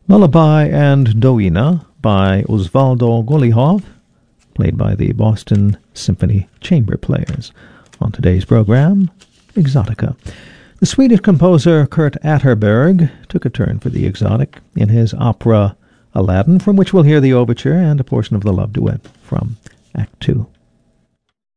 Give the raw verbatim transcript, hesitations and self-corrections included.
Lullaby and Doina by Osvaldo Golihov, played by the Boston Symphony Chamber Players. On today's program, Exotica. The Swedish composer Kurt Atterberg took a turn for the exotic in his opera Aladdin, from which we'll hear the overture and a portion of the love duet from Act Two.